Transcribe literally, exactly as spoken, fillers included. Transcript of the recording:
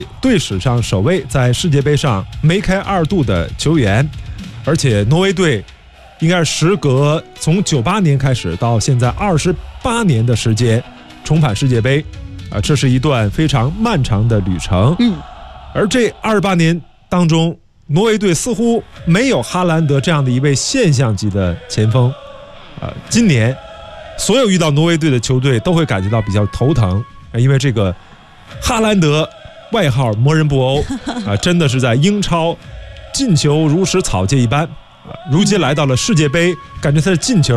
队史上首位在世界杯上梅开二度的球员，而且挪威队应该是时隔从九八年开始到现在二十八年的时间重返世界杯，啊，这是一段非常漫长的旅程。 嗯， 而这二十八年当中，挪威队似乎没有哈兰德这样的一位现象级的前锋，啊，今年所有遇到挪威队的球队都会感觉到比较头疼，因为这个哈兰德外号魔人布欧啊，真的是在英超进球如食草芥一般，啊，如今来到了世界杯，感觉他的进球